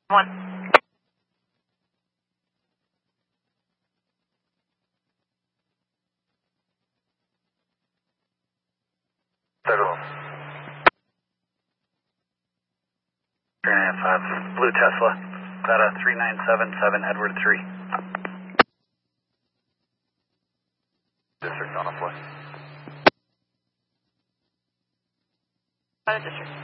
1. Federal. 395, Blue Tesla. Got a 3977 Edward 3. District on a flight. District.